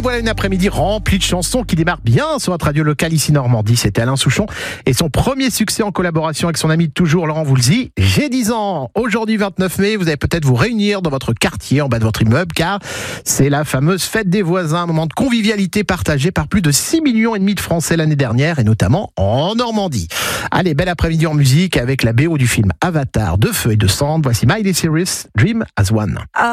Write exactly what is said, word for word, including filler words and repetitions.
voilà une après-midi remplie de chansons qui démarre bien sur notre radio locale ici Normandie. C'était Alain Souchon et son premier succès en collaboration avec son ami de toujours Laurent Voulzy. J'ai dix ans. Aujourd'hui vingt-neuf mai, vous allez peut-être vous réunir dans votre quartier, en bas de votre immeuble, car c'est la fameuse fête des voisins, un moment de convivialité partagé par plus de six millions et demi de Français l'année dernière et notamment en Normandie. Allez, belle après-midi en musique avec la B O du film Avatar de Feu et de Cendre. Voici Miley Cyrus, Dream as One.